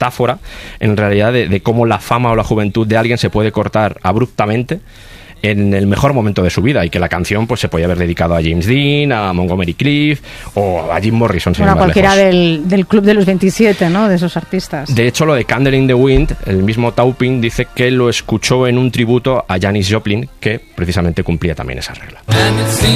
metáfora en realidad de cómo la fama o la juventud de alguien se puede cortar abruptamente en el mejor momento de su vida, y que la canción pues se podía haber dedicado a James Dean, a Montgomery Clift o a Jim Morrison. Bueno, cualquiera del club de los 27, ¿no? De esos artistas. De hecho, lo de Candle in the Wind, el mismo Taupin dice que lo escuchó en un tributo a Janis Joplin, que precisamente cumplía también esa regla.